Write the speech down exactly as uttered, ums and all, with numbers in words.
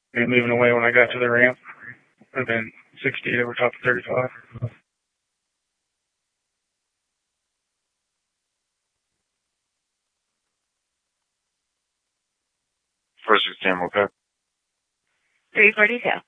and moving away when I got to the ramp. And then sixty-eight over top of thirty-five. four sixteen, okay. three forty-two.